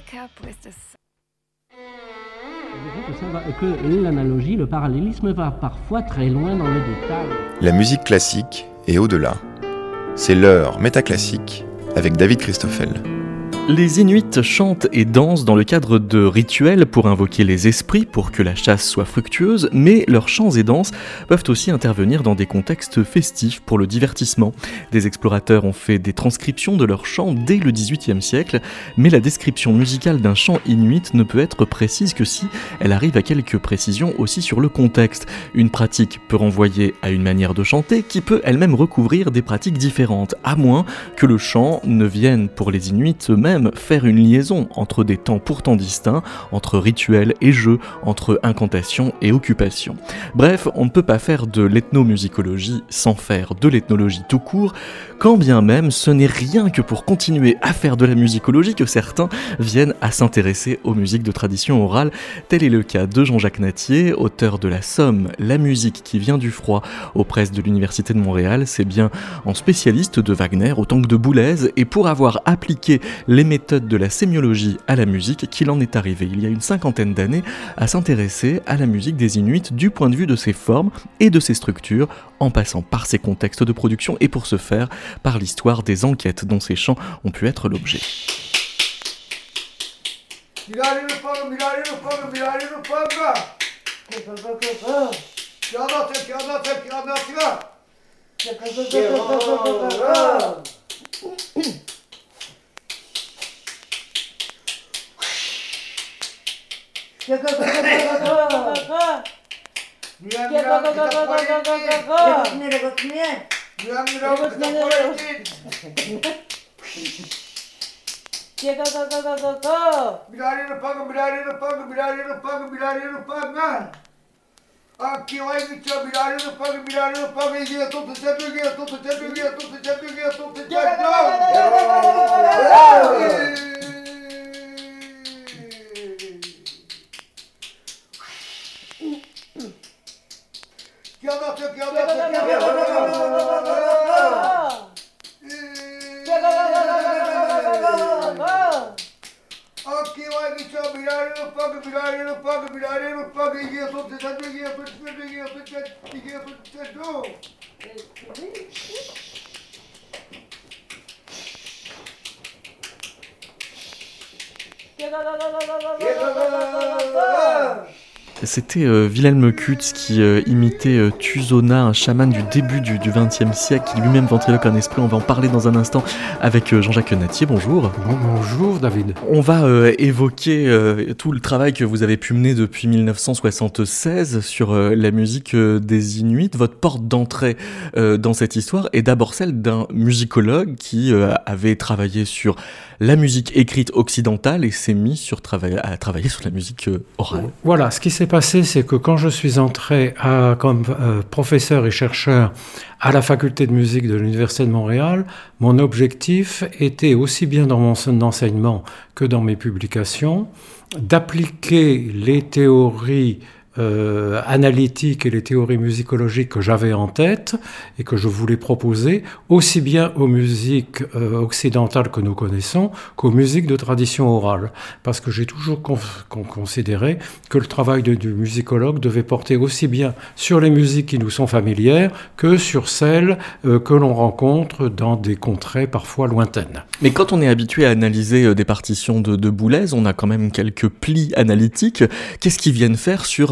Que l'analogie, le parallélisme va parfois très loin dans le détail. La musique classique et au-delà. C'est l'heure métaclassique avec David Christoffel. Les Inuits chantent et dansent dans le cadre de rituels pour invoquer les esprits, pour que la chasse soit fructueuse, mais leurs chants et danses peuvent aussi intervenir dans des contextes festifs pour le divertissement. Des explorateurs ont fait des transcriptions de leurs chants dès le XVIIIe siècle, mais la description musicale d'un chant inuit ne peut être précise que si elle arrive à quelques précisions aussi sur le contexte. Une pratique peut renvoyer à une manière de chanter qui peut elle-même recouvrir des pratiques différentes, à moins que le chant ne vienne pour les Inuits eux-mêmes faire une liaison entre des temps pourtant distincts, entre rituels et jeux, entre incantations et occupations. Bref, on ne peut pas faire de l'ethnomusicologie sans faire de l'ethnologie tout court, quand bien même ce n'est rien que pour continuer à faire de la musicologie que certains viennent à s'intéresser aux musiques de tradition orale. Tel est le cas de Jean-Jacques Natier, auteur de La Somme, la musique qui vient du froid, aux presses de l'Université de Montréal. C'est bien en spécialiste de Wagner autant que de Boulez, et pour avoir appliqué les méthodes de la sémiologie à la musique qu'il en est arrivé, il y a une 50aine d'années, à s'intéresser à la musique des Inuits du point de vue de ses formes et de ses structures, en passant par ses contextes de production et pour ce faire, par l'histoire des enquêtes dont ces chants ont pu être l'objet. C'était Wilhelm Kutz qui imitait Tuzona, un chaman du début du XXe siècle, qui lui-même ventriloque un esprit. On va en parler dans un instant avec Jean-Jacques Natier. Bonjour. Bonjour David. On va évoquer tout le travail que vous avez pu mener depuis 1976 sur la musique des Inuits. Votre porte d'entrée dans cette histoire est d'abord celle d'un musicologue qui avait travaillé sur la musique écrite occidentale et s'est mis à travailler sur la musique orale. Voilà, ce qui s'est passé, c'est que quand je suis entré comme professeur et chercheur à la faculté de musique de l'Université de Montréal, mon objectif était, aussi bien dans mon enseignement que dans mes publications, d'appliquer les théories analytiques et les théories musicologiques que j'avais en tête et que je voulais proposer aussi bien aux musiques occidentales que nous connaissons qu'aux musiques de tradition orale. Parce que j'ai toujours considéré que le travail du musicologue devait porter aussi bien sur les musiques qui nous sont familières que sur celles que l'on rencontre dans des contrées parfois lointaines. Mais quand on est habitué à analyser des partitions de Boulez, on a quand même quelques plis analytiques. Qu'est-ce qu'ils viennent faire sur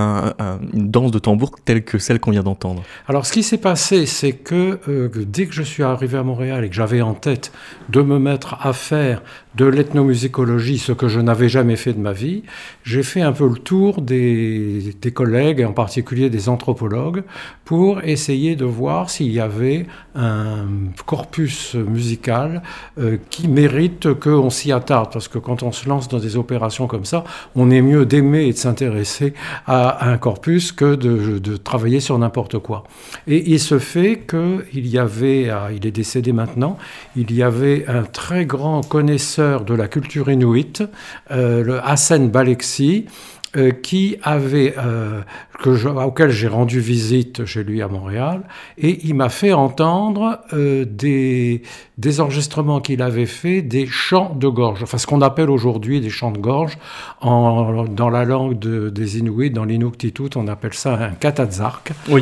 une danse de tambour telle que celle qu'on vient d'entendre? Alors, ce qui s'est passé, c'est que dès que je suis arrivé à Montréal et que j'avais en tête de me mettre à faire de l'ethnomusicologie, ce que je n'avais jamais fait de ma vie, j'ai fait un peu le tour des collègues, et en particulier des anthropologues, pour essayer de voir s'il y avait un corpus musical qui mérite qu'on s'y attarde. Parce que quand on se lance dans des opérations comme ça, on est mieux d'aimer et de s'intéresser à un corpus que de travailler sur n'importe quoi. Et il se fait qu'il y avait, il est décédé maintenant, il y avait un très grand connaisseur de la culture inuite, le Hassen Balexi, auquel j'ai rendu visite chez lui à Montréal, et il m'a fait entendre des enregistrements qu'il avait fait des chants de gorge, enfin ce qu'on appelle aujourd'hui des chants de gorge. Dans la langue des Inuits, dans l'Inuktitut, on appelle ça un katajark. Oui.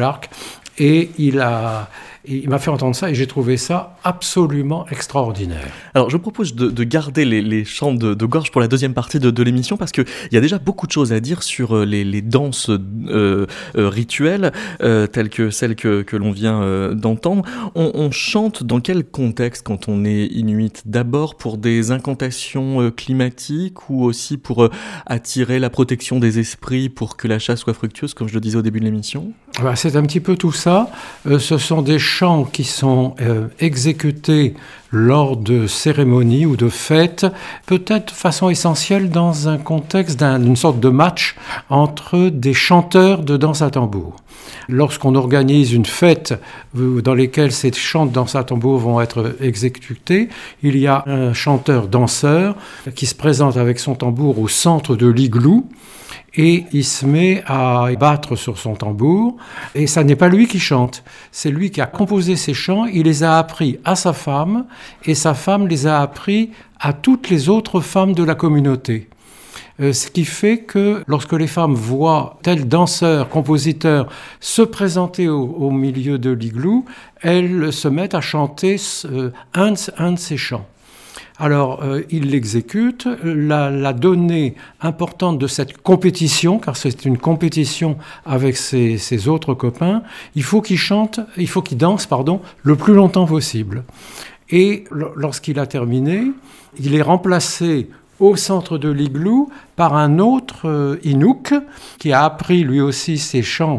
Et il m'a fait entendre ça et j'ai trouvé ça absolument extraordinaire. Alors je propose de garder les chants de gorge pour la deuxième partie de l'émission, parce qu'il y a déjà beaucoup de choses à dire sur les danses rituelles telles que celles que l'on vient d'entendre. On chante dans quel contexte quand on est inuit? D'abord pour des incantations climatiques, ou aussi pour attirer la protection des esprits pour que la chasse soit fructueuse, comme je le disais au début de l'émission? C'est un petit peu tout ça. Ce sont des chants qui sont exécutés lors de cérémonies ou de fêtes, peut-être de façon essentielle dans un contexte d'une sorte de match entre des chanteurs de danse à tambour. Lorsqu'on organise une fête dans laquelle ces chants de danse à tambour vont être exécutés, il y a un chanteur-danseur qui se présente avec son tambour au centre de l'igloo, et il se met à battre sur son tambour, et ça n'est pas lui qui chante, c'est lui qui a composé ces chants. Il les a appris à sa femme, et sa femme les a appris à toutes les autres femmes de la communauté. Ce qui fait que lorsque les femmes voient tel danseur, compositeur se présenter au milieu de l'igloo, elles se mettent à chanter un de ces chants. Alors, il l'exécute. La donnée importante de cette compétition, car c'est une compétition avec ses autres copains, il faut qu'il danse, le plus longtemps possible. Et lorsqu'il a terminé, il est remplacé au centre de l'igloo par un autre Inuk qui a appris lui aussi ses chants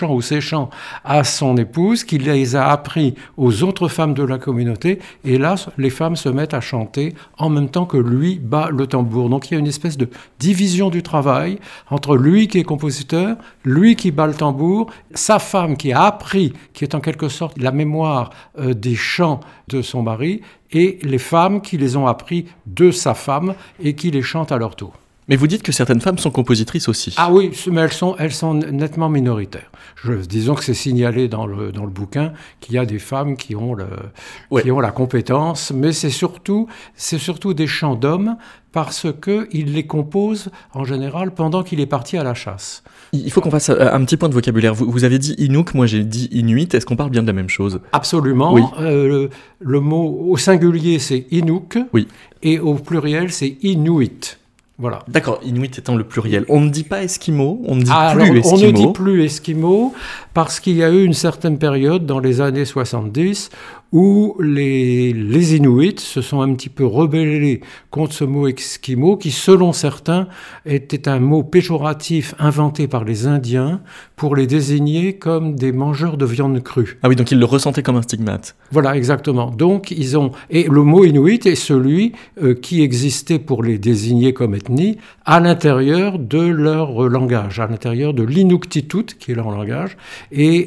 à son épouse, qui les a appris aux autres femmes de la communauté, et là les femmes se mettent à chanter en même temps que lui bat le tambour. Donc il y a une espèce de division du travail entre lui qui est compositeur, lui qui bat le tambour, sa femme qui a appris, qui est en quelque sorte la mémoire des chants de son mari, et les femmes qui les ont appris de sa femme et qui les chantent à leur tour. Mais vous dites que certaines femmes sont compositrices aussi. Ah oui, mais elles sont nettement minoritaires. Disons que c'est signalé dans le bouquin qu'il y a des femmes qui ont la compétence, mais c'est surtout des chants d'hommes, parce qu'il les compose en général pendant qu'il est parti à la chasse. Il faut qu'on fasse un petit point de vocabulaire. Vous avez dit Inuk, moi j'ai dit Inuit. Est-ce qu'on parle bien de la même chose? Absolument. Oui. Le mot au singulier c'est Inuk, oui. Et au pluriel c'est Inuit. Voilà. D'accord, Inuit étant le pluriel. On ne dit pas Esquimau, on ne dit plus Esquimau. On ne dit plus Esquimau parce qu'il y a eu une certaine période dans les années 70 où les Inuits se sont un petit peu rebellés contre ce mot Esquimau qui, selon certains, était un mot péjoratif inventé par les Indiens pour les désigner comme des mangeurs de viande crue. Ah oui, donc ils le ressentaient comme un stigmate. Voilà, exactement. Donc, et le mot Inuit est celui qui existait pour les désigner comme ethnie à l'intérieur de leur langage, à l'intérieur de l'Inuktitut, qui est leur langage. Et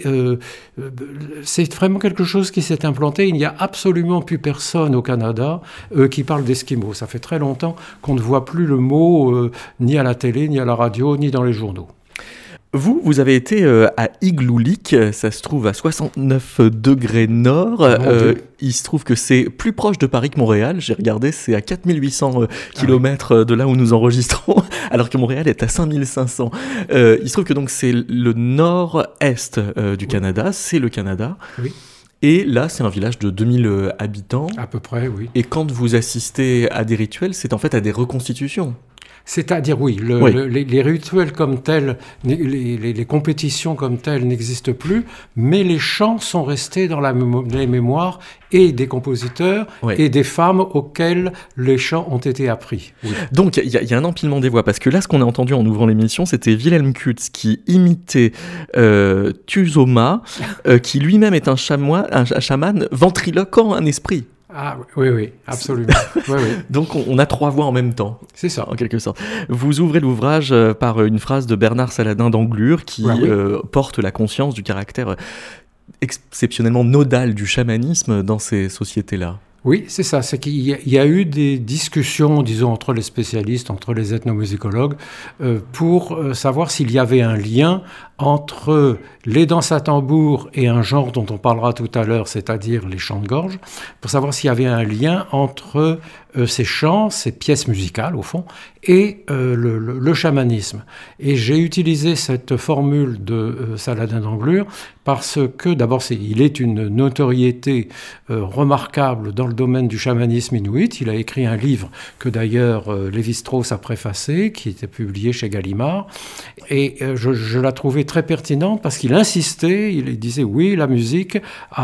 c'est vraiment quelque chose qui s'est implanté. Il n'y a absolument plus personne au Canada qui parle d'Esquimaux. Ça fait très longtemps qu'on ne voit plus le mot ni à la télé, ni à la radio, ni dans les journaux. Vous avez été à Igloolik, ça se trouve à 69 degrés nord. Il se trouve que c'est plus proche de Paris que Montréal. J'ai regardé, c'est à 4800 km de là où nous enregistrons, alors que Montréal est à 5500. Il se trouve que donc c'est le nord-est du Canada, c'est le Canada. Oui. Et là, c'est un village de 2000 habitants. À peu près, oui. Et quand vous assistez à des rituels, c'est en fait à des reconstitutions. C'est-à-dire, oui, les rituels comme tels, les compétitions comme telles n'existent plus, mais les chants sont restés dans les mémoires et des compositeurs et des femmes auxquelles les chants ont été appris. Oui. Donc, il y a un empilement des voix, parce que là, ce qu'on a entendu en ouvrant l'émission, c'était Wilhelm Kutz qui imitait Tuzoma, qui lui-même est un chaman ventriloquant un esprit. Ah oui, absolument. Oui. Donc on a trois voix en même temps. C'est ça. En quelque sorte. Vous ouvrez l'ouvrage par une phrase de Bernard Saladin d'Anglure qui porte la conscience du caractère exceptionnellement nodal du chamanisme dans ces sociétés-là. Oui, c'est ça. C'est qu'il y a eu des discussions, disons, entre les spécialistes, entre les ethnomusicologues, pour savoir s'il y avait un lien entre les danses à tambour et un genre dont on parlera tout à l'heure, c'est-à-dire les chants de gorge, pour savoir s'il y avait un lien entre ces chants, ces pièces musicales, au fond, et le chamanisme. Et j'ai utilisé cette formule de Saladin d'Anglure parce que, d'abord, il est une notoriété remarquable dans le domaine du chamanisme inuit. Il a écrit un livre que, d'ailleurs, Lévi-Strauss a préfacé, qui était publié chez Gallimard. Et je la trouvais très pertinente parce qu'il insistait, il disait, oui, la musique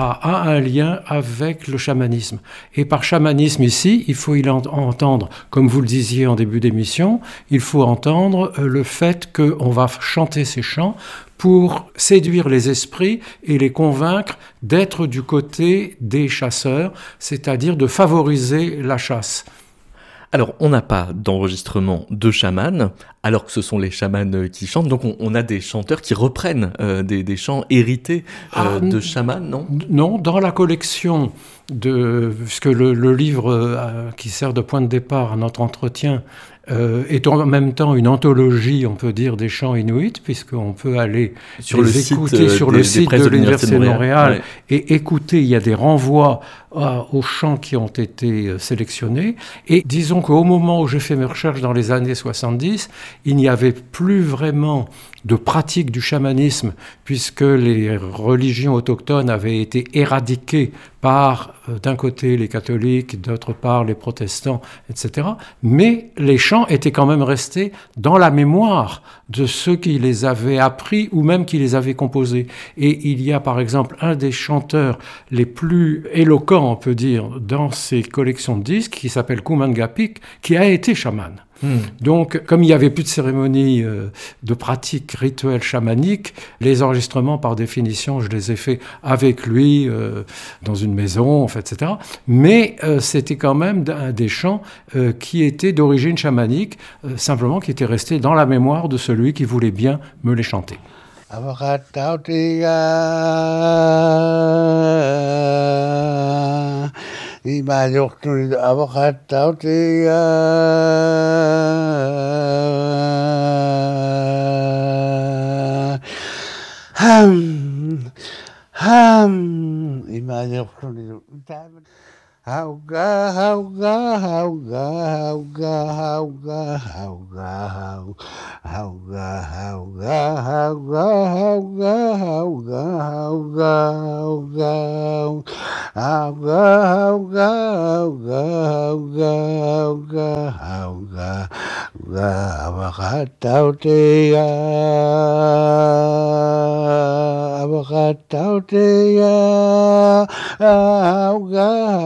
a un lien avec le chamanisme. Et par chamanisme, ici, il faut entendre, comme vous le disiez en début d'émission, il faut entendre le fait qu'on va chanter ces chants pour séduire les esprits et les convaincre d'être du côté des chasseurs, c'est-à-dire de favoriser la chasse. Alors, on n'a pas d'enregistrement de chamans, alors que ce sont les chamans qui chantent, donc on a des chanteurs qui reprennent des chants hérités de chamans, non ? Non, dans la collection puisque le livre qui sert de point de départ à notre entretien est en même temps une anthologie, on peut dire, des chants inuits, puisqu'on peut aller écouter sur le site de l'Université de Montréal ouais. Et écouter, il y a des renvois aux chants qui ont été sélectionnés. Et disons qu'au moment où j'ai fait mes recherches dans les années 70, il n'y avait plus vraiment de pratique du chamanisme, puisque les religions autochtones avaient été éradiquées par, d'un côté, les catholiques, d'autre part, les protestants, etc. Mais les chants étaient quand même restés dans la mémoire de ceux qui les avaient appris ou même qui les avaient composés. Et il y a, par exemple, un des chanteurs les plus éloquents, on peut dire, dans ces collections de disques, qui s'appelle Kumangapik, qui a été chaman. Donc, comme il n'y avait plus de cérémonie de pratique rituelle chamanique, les enregistrements, par définition, je les ai faits avec lui, dans une maison, etc. Mais c'était quand même des chants qui étaient d'origine chamanique, simplement qui étaient restés dans la mémoire de celui qui voulait bien me les chanter. Hauga, hauga, hauga, hauga, hauga, hauga, hauga, hauga, hauga, hauga, hauga, hauga, hauga, hauga, hauga, hauga, hauga, hauga, abakatautea, abakatautea, hauga.